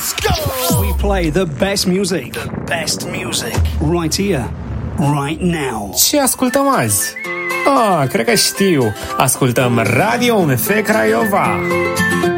Let's go! We play the best music. The best music. Right here. Right now. Ce ascultăm azi? Cred că știu. Ascultăm Radio UMF Craiova.